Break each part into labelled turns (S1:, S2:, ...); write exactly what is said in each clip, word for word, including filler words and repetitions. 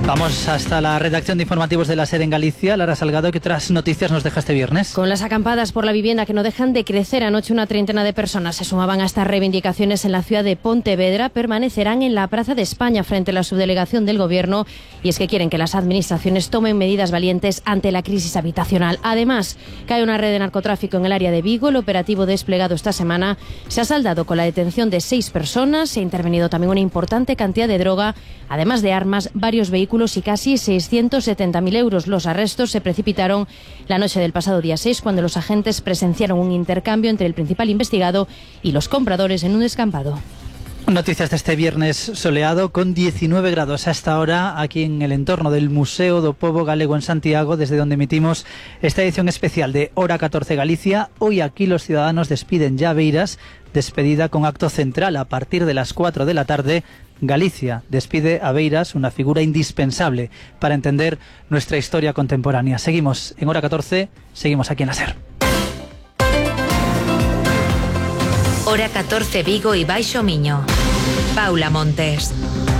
S1: Vamos hasta la redacción de informativos de la SER en Galicia. Lara Salgado, ¿qué otras noticias nos deja este viernes?
S2: Con las acampadas por la vivienda que no dejan de crecer, anoche una treintena de personas se sumaban a estas reivindicaciones en la ciudad de Pontevedra. Permanecerán en la Plaza de España frente a la subdelegación del Gobierno, y es que quieren que las administraciones tomen medidas valientes ante la crisis habitacional. Además, cae una red de narcotráfico en el área de Vigo. El operativo desplegado esta semana se ha saldado con la detención de seis personas. Se ha intervenido también una importante cantidad de droga, además de armas, varios vehículos y casi seiscientos setenta mil euros. Los arrestos se precipitaron la noche del pasado día seis, cuando los agentes presenciaron un intercambio entre el principal investigado y los compradores en un descampado.
S1: Noticias de este viernes soleado con diecinueve grados hasta ahora aquí en el entorno del Museo do Pobo Galego en Santiago, desde donde emitimos esta edición especial de Hora catorce Galicia. Hoy aquí los ciudadanos despiden ya Beiras, despedida con acto central a partir de las cuatro de la tarde. Galicia despide a Beiras, una figura indispensable para entender nuestra historia contemporánea. Seguimos en Hora catorce, seguimos aquí en la SER.
S3: Hora catorce Vigo y Baixo Miño. Paula Montes.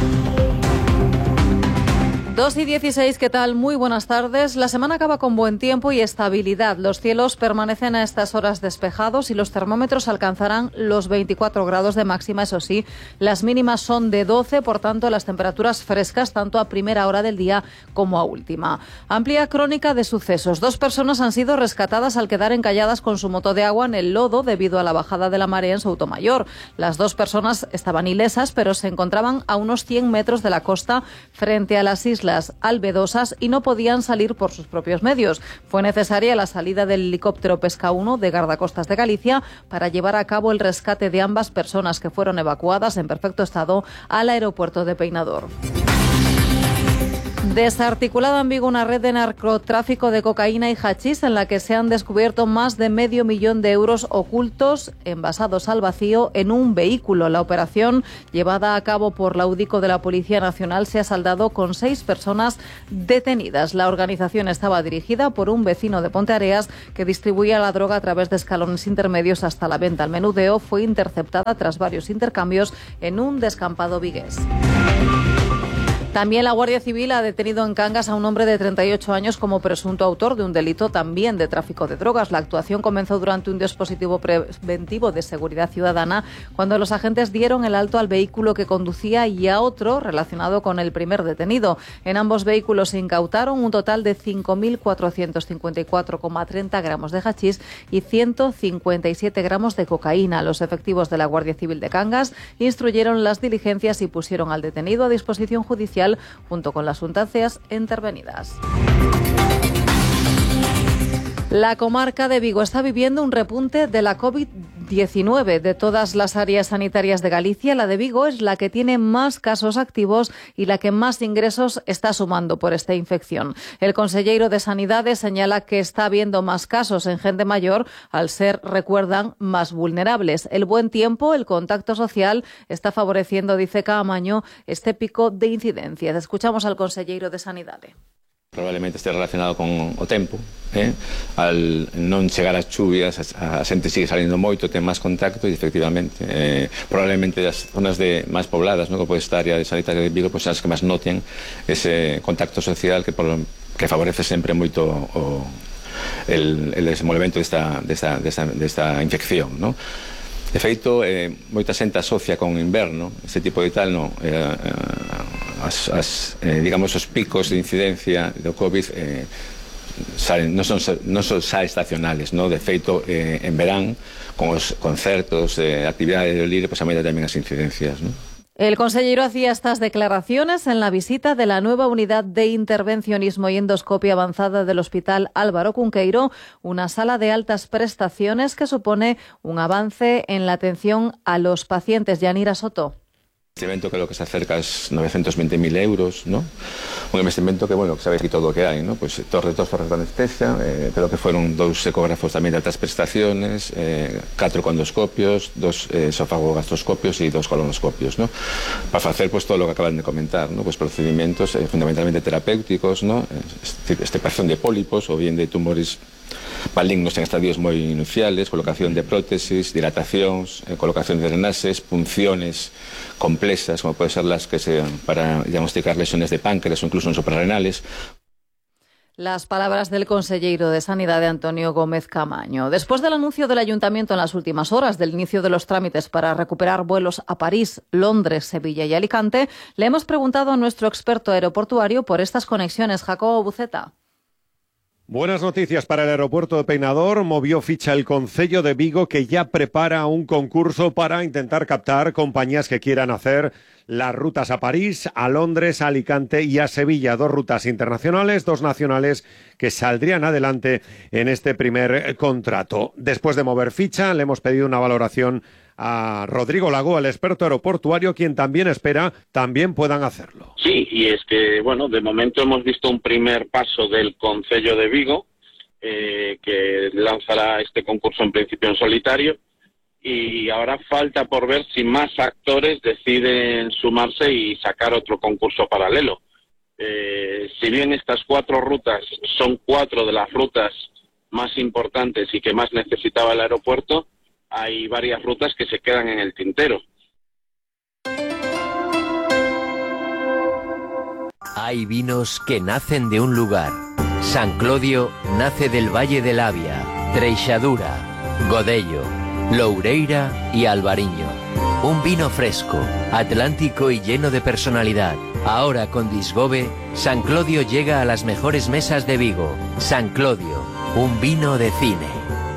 S4: dos y dieciséis, ¿qué tal? Muy buenas tardes. La semana acaba con buen tiempo y estabilidad. Los cielos permanecen a estas horas despejados y los termómetros alcanzarán los veinticuatro grados de máxima. Eso sí, las mínimas son de doce, por tanto las temperaturas frescas tanto a primera hora del día como a última. Amplia crónica de sucesos. Dos personas han sido rescatadas al quedar encalladas con su moto de agua en el lodo debido a la bajada de la marea en Soutomayor. Las dos personas estaban ilesas, pero se encontraban a unos cien metros de la costa frente a las islas Albedosas y no podían salir por sus propios medios. Fue necesaria la salida del helicóptero Pesca uno de Guardacostas de Galicia para llevar a cabo el rescate de ambas personas, que fueron evacuadas en perfecto estado al aeropuerto de Peinador. Desarticulada en Vigo una red de narcotráfico de cocaína y hachís en la que se han descubierto más de medio millón de euros ocultos envasados al vacío en un vehículo. La operación, llevada a cabo por la UDICO de la Policía Nacional, se ha saldado con seis personas detenidas. La organización estaba dirigida por un vecino de Ponteareas que distribuía la droga a través de escalones intermedios hasta la venta al menudeo. Fue interceptada tras varios intercambios en un descampado vigués. También la Guardia Civil ha detenido en Cangas a un hombre de treinta y ocho años como presunto autor de un delito también de tráfico de drogas. La actuación comenzó durante un dispositivo preventivo de seguridad ciudadana, cuando los agentes dieron el alto al vehículo que conducía y a otro relacionado con el primer detenido. En ambos vehículos se incautaron un total de cinco mil cuatrocientos cincuenta y cuatro coma treinta gramos de hachís y ciento cincuenta y siete gramos de cocaína. Los efectivos de la Guardia Civil de Cangas instruyeron las diligencias y pusieron al detenido a disposición judicial junto con las sustancias intervenidas. La comarca de Vigo está viviendo un repunte de la COVID diecinueve. De todas las áreas sanitarias de Galicia, la de Vigo es la que tiene más casos activos y la que más ingresos está sumando por esta infección. El conselleiro de Sanidade señala que está habiendo más casos en gente mayor, al ser, recuerdan, más vulnerables. El buen tiempo, el contacto social, está favoreciendo, dice Caamaño, este pico de incidencias. Escuchamos al conselleiro de Sanidade.
S5: Probablemente este relacionado con o tempo, eh? Al non chegar as chuvias, a, a xente sigue salindo moito, ten máis contacto e efectivamente, eh, probablemente as zonas de máis pobladas, no, como esta área de sanitaria de Vigo, pois pues, as que máis noten ese contacto social que, por, que favorece sempre moito o, el, el desenvolvemento desta, desta, desta, desta infección, no? De feito, eh, moita xente asocia con inverno, este tipo de tal, no, eh, as, as, eh, digamos, os picos de incidencia do COVID eh, salen, non son, non son xa estacionales, no? De feito, eh, en verán, con os concertos, eh, actividades de libre, pues aumenta tamén as incidencias, no?
S4: El consejero hacía estas declaraciones en la visita de la nueva unidad de intervencionismo y endoscopia avanzada del Hospital Álvaro Cunqueiro, una sala de altas prestaciones que supone un avance en la atención a los pacientes. Yanira Soto.
S5: Un investimento que lo que se acerca es novecientos veinte mil euros, ¿no? Un investimento que, bueno, que sabéis que todo lo que hay, ¿no? Pues torre, dos torres de anestesia, eh, creo que fueron dos ecógrafos también de altas prestaciones, eh, cuatro condoscopios, dos eh, esofagogastroscopios y dos colonoscopios, ¿no? Para hacer pues todo lo que acaban de comentar, ¿no? Pues procedimientos eh, fundamentalmente terapéuticos, ¿no? Extirpación de pólipos o bien de tumores malignos en estadios moi iniciales, colocación de prótesis, dilatacións, eh, colocación de drenaxes, punciones complexas, como pueden ser las que se para diagnosticar lesiones de páncreas o incluso en suprarrenales.
S4: Las palabras del consejero de Sanidad de Antonio Gómez Camaño. Después del anuncio del Ayuntamiento en las últimas horas del inicio de los trámites para recuperar vuelos a París, Londres, Sevilla y Alicante, le hemos preguntado a nuestro experto aeroportuario por estas conexiones. Jacobo Buceta.
S6: Buenas noticias para el aeropuerto de Peinador. Movió ficha el Concello de Vigo, que ya prepara un concurso para intentar captar compañías que quieran hacer las rutas a París, a Londres, a Alicante y a Sevilla. Dos rutas internacionales, dos nacionales que saldrían adelante en este primer contrato. Después de mover ficha, le hemos pedido una valoración a Rodrigo Lago, el experto aeroportuario, quien también espera también puedan hacerlo.
S7: Sí, y es que, bueno, de momento hemos visto un primer paso del Concello de Vigo, eh, que lanzará este concurso en principio en solitario, y ahora falta por ver si más actores deciden sumarse y sacar otro concurso paralelo. Eh, si bien estas cuatro rutas son cuatro de las rutas más importantes y que más necesitaba el aeropuerto, hay varias rutas que se quedan en el tintero.
S8: Hay vinos que nacen de un lugar. San Clodio nace del Valle del Avia, Treixadura, Godello, Loureira y Albariño. Un vino fresco, atlántico y lleno de personalidad. Ahora con Disgobe, San Clodio llega a las mejores mesas de Vigo. San Clodio, un vino de cine.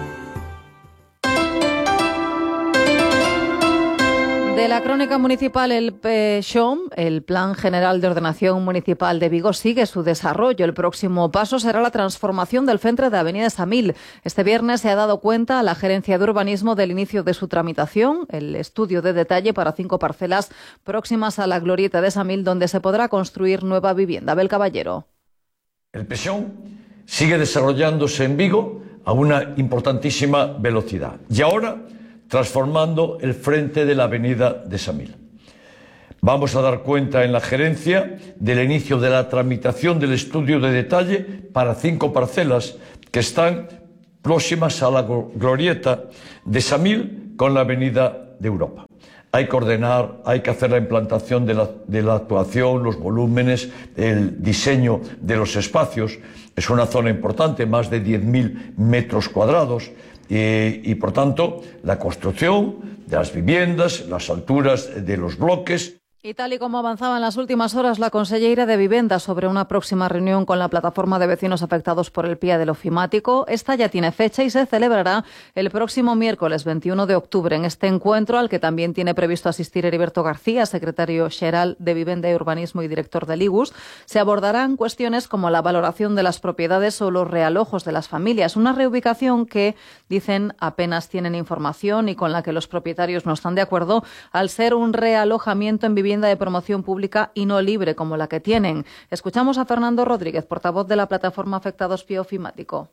S4: De la crónica municipal, el P X O M, el Plan General de Ordenación Municipal de Vigo, sigue su desarrollo. El próximo paso será la transformación del centro de Avenida Samil. Este viernes se ha dado cuenta a la Gerencia de Urbanismo del inicio de su tramitación, el estudio de detalle para cinco parcelas próximas a la glorieta de Samil, donde se podrá construir nueva vivienda. Abel Caballero.
S9: El P X O M sigue desarrollándose en Vigo a una importantísima velocidad. Y ahora transformando el frente de la avenida de Samil. Vamos a dar cuenta en la gerencia del inicio de la tramitación del estudio de detalle para cinco parcelas que están próximas a la glorieta de Samil con la avenida de Europa. Hay que ordenar, hay que hacer la implantación de la, de la actuación, los volúmenes, el diseño de los espacios. Es una zona importante, más de diez mil metros cuadrados. Eh, y, por tanto, la construcción de las viviendas, las alturas de los bloques.
S4: Y tal y como avanzaba en las últimas horas la consellera de Vivienda sobre una próxima reunión con la plataforma de vecinos afectados por el P I A del ofimático, esta ya tiene fecha y se celebrará el próximo miércoles veintiuno de octubre. En este encuentro, al que también tiene previsto asistir Heriberto García, secretario xeral de Vivienda y Urbanismo y director del I G U S, se abordarán cuestiones como la valoración de las propiedades o los realojos de las familias, una reubicación que, dicen, apenas tienen información y con la que los propietarios no están de acuerdo, al ser un realojamiento en vivienda de promoción pública y no libre como la que tienen. Escuchamos a Fernando Rodríguez, portavoz de la plataforma Afectados P I A Ofimático.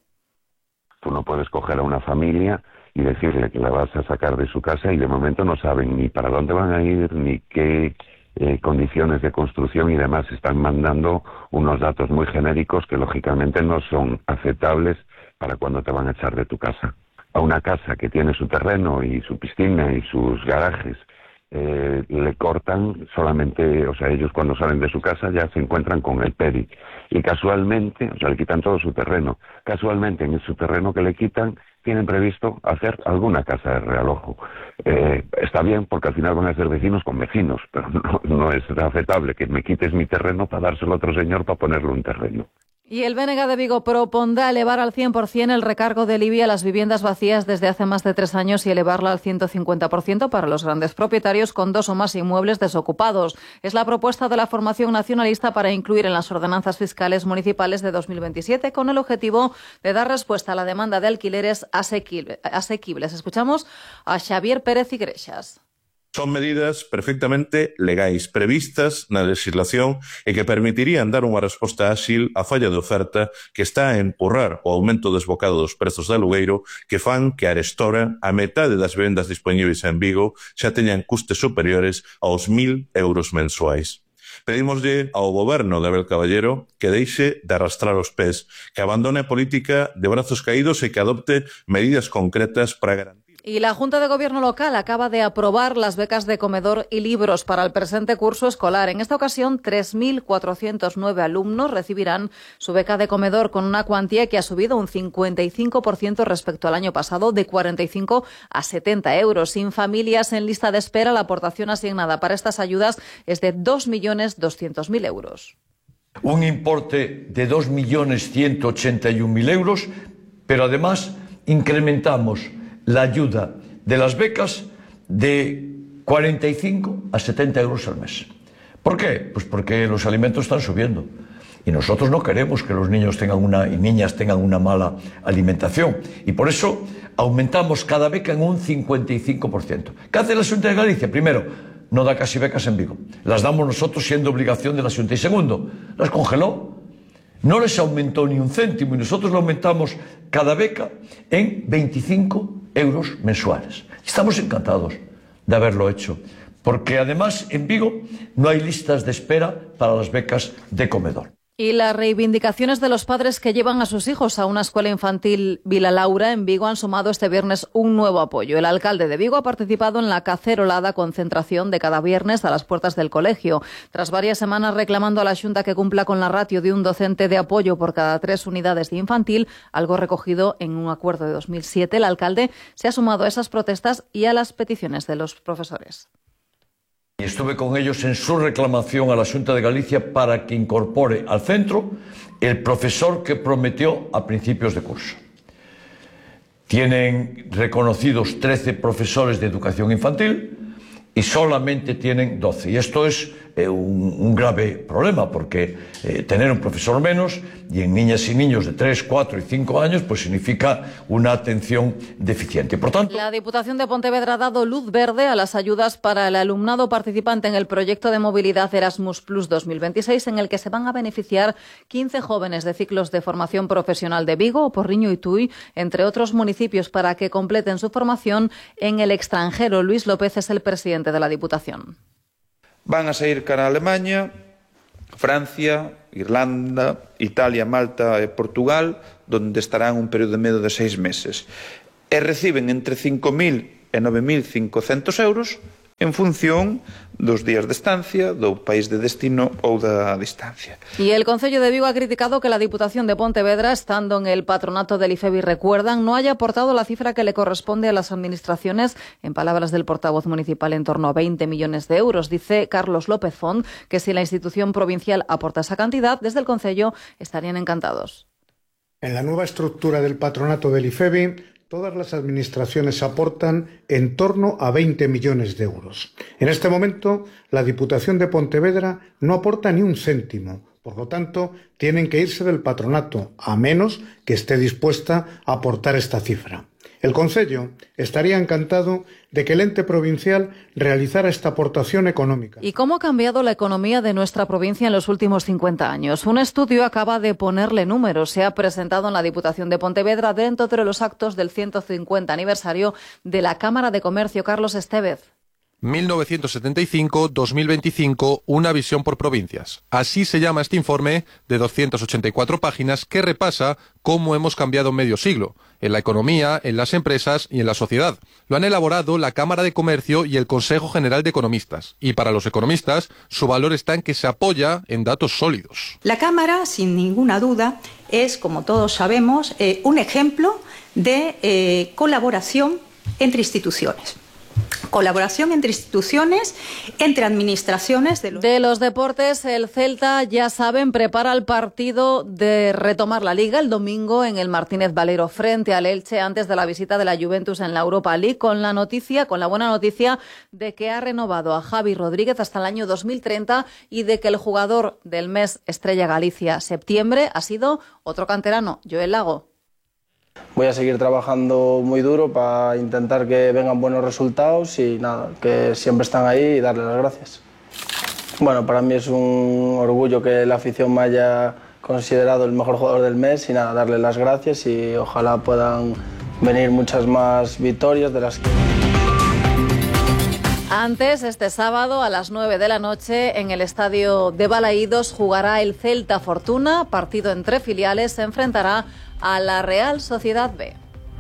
S10: Tú no puedes coger a una familia y decirle que la vas a sacar de su casa y de momento no saben ni para dónde van a ir, ni qué eh, condiciones de construcción y demás. Están mandando unos datos muy genéricos que lógicamente no son aceptables para cuando te van a echar de tu casa. A una casa que tiene su terreno y su piscina y sus garajes, Eh, le cortan solamente, o sea, ellos cuando salen de su casa ya se encuentran con el P E D I y casualmente, o sea, le quitan todo su terreno, casualmente en su terreno que le quitan tienen previsto hacer alguna casa de realojo. Eh, está bien porque al final van a ser vecinos con vecinos, pero no, no es aceptable que me quites mi terreno para dárselo a otro señor para ponerle un terreno.
S4: Y el B N G de Vigo propondrá elevar al cien por ciento el recargo del I B I a las viviendas vacías desde hace más de tres años y elevarla al ciento cincuenta por ciento para los grandes propietarios con dos o más inmuebles desocupados. Es la propuesta de la formación nacionalista para incluir en las ordenanzas fiscales municipales de dos mil veintisiete con el objetivo de dar respuesta a la demanda de alquileres asequibles. Escuchamos a Xavier Pérez Igrexas.
S11: Son medidas perfectamente legais, previstas na legislación e que permitirían dar unha resposta áxil á falla de oferta que está a empurrar o aumento desbocado dos prezos de alugueiro que fan que arestora a metade das vivendas dispoñíveis en Vigo xa teñan custes superiores aos mil euros mensuais. pedímoslle ao goberno de Abel Caballero que deixe de arrastrar os pés, que abandone a política de brazos caídos e que adopte medidas concretas para garantir.
S4: Y la Junta de Gobierno local acaba de aprobar las becas de comedor y libros para el presente curso escolar. En esta ocasión, tres mil cuatrocientos nueve alumnos recibirán su beca de comedor con una cuantía que ha subido un cincuenta y cinco por ciento respecto al año pasado, de cuarenta y cinco a setenta euros. Sin familias en lista de espera, la aportación asignada para estas ayudas es de dos millones doscientos mil euros.
S9: Un importe de dos millones ciento ochenta y un mil euros, pero además incrementamos la ayuda de las becas de cuarenta y cinco a setenta euros al mes. ¿Por qué? Pues porque los alimentos están subiendo y nosotros no queremos que los niños tengan una, y niñas tengan una mala alimentación, y por eso aumentamos cada beca en un cincuenta y cinco por ciento. ¿Qué hace la Xunta de Galicia? Primero, no da casi becas en Vigo. Las damos nosotros siendo obligación de la Xunta. Y segundo, las congeló. No les aumentó ni un céntimo y nosotros lo aumentamos cada beca en veinticinco euros mensuales. Estamos encantados de haberlo hecho, porque además en Vigo no hay listas de espera para las becas de comedor.
S4: Y las reivindicaciones de los padres que llevan a sus hijos a una escuela infantil Vila Laura en Vigo han sumado este viernes un nuevo apoyo. El alcalde de Vigo ha participado en la cacerolada concentración de cada viernes a las puertas del colegio. Tras varias semanas reclamando a la Xunta que cumpla con la ratio de un docente de apoyo por cada tres unidades de infantil, algo recogido en un acuerdo de dos mil siete, el alcalde se ha sumado a esas protestas y a las peticiones de los profesores.
S9: Y estuve con ellos en su reclamación a la Xunta de Galicia para que incorpore al centro el profesor que prometió a principios de curso. Tienen reconocidos trece profesores de educación infantil y solamente tienen doce. Y esto es eh, un, un grave problema, porque eh, tener un profesor menos y en niñas y niños de tres, cuatro y cinco años pues significa una atención deficiente. Por tanto,
S4: la Diputación de Pontevedra ha dado luz verde a las ayudas para el alumnado participante en el proyecto de movilidad Erasmus Plus dos mil veintiséis, en el que se van a beneficiar quince jóvenes de ciclos de formación profesional de Vigo, Porriño y Tui, entre otros municipios, para que completen su formación en el extranjero. Luis López es el presidente de la Diputación.
S12: Van a sair cara a Alemania, Francia, Irlanda, Italia, Malta e Portugal, donde estarán un período medio de seis meses. E reciben entre cinco mil e nove mil cincocentos euros en función dos días de estancia, do país de destino ou da distancia.
S4: Y el Concello de Vigo ha criticado que la Diputación de Pontevedra, estando en el patronato del IFEBI, recuerdan, no haya aportado la cifra que le corresponde a las administraciones, en palabras del portavoz municipal, en torno a veinte millones de euros. Dice Carlos López Font que si la institución provincial aporta esa cantidad, desde el Concello estarían encantados.
S13: En la nueva estructura del patronato del IFEBI, todas las administraciones aportan en torno a veinte millones de euros. En este momento, la Diputación de Pontevedra no aporta ni un céntimo. Por lo tanto, tienen que irse del patronato, a menos que esté dispuesta a aportar esta cifra. El Concello estaría encantado de que el ente provincial realizara esta aportación económica.
S4: ¿Y cómo ha cambiado la economía de nuestra provincia en los últimos cincuenta años? Un estudio acaba de ponerle números. Se ha presentado en la Diputación de Pontevedra dentro de los actos del ciento cincuenta aniversario de la Cámara de Comercio. Carlos Estevez.
S14: mil novecientos setenta y cinco a dos mil veinticinco, una visión por provincias. Así se llama este informe de doscientas ochenta y cuatro páginas que repasa cómo hemos cambiado medio siglo, en la economía, en las empresas y en la sociedad. Lo han elaborado la Cámara de Comercio y el Consejo General de Economistas. Y para los economistas, su valor está en que se apoya en datos sólidos.
S15: La Cámara, sin ninguna duda, es, como todos sabemos, eh, un ejemplo de eh, colaboración entre instituciones. Colaboración entre instituciones, entre administraciones. De los...
S4: de los deportes, el Celta, ya saben, prepara el partido de retomar la Liga el domingo en el Martínez Valero frente al Elche, antes de la visita de la Juventus en la Europa League, con la noticia, con la buena noticia de que ha renovado a Javi Rodríguez hasta el año dos mil treinta y de que el jugador del mes Estrella Galicia septiembre ha sido otro canterano, Joel Lago.
S16: Voy a seguir trabajando muy duro para intentar que vengan buenos resultados y nada, que siempre están ahí y darles las gracias. Bueno, para mí es un orgullo que la afición me haya considerado el mejor jugador del mes y nada, darles las gracias y ojalá puedan venir muchas más victorias de las que...
S4: Antes, este sábado a las nueve de la noche, en el estadio de Balaídos jugará el Celta Fortuna, partido entre filiales, se enfrentará a la Real Sociedad B.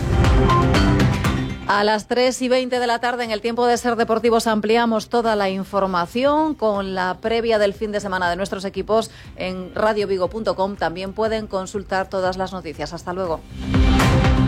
S4: A las tres y veinte de la tarde, en el tiempo de Ser Deportivos, ampliamos toda la información con la previa del fin de semana de nuestros equipos en radio vigo punto com. También pueden consultar todas las noticias. Hasta luego.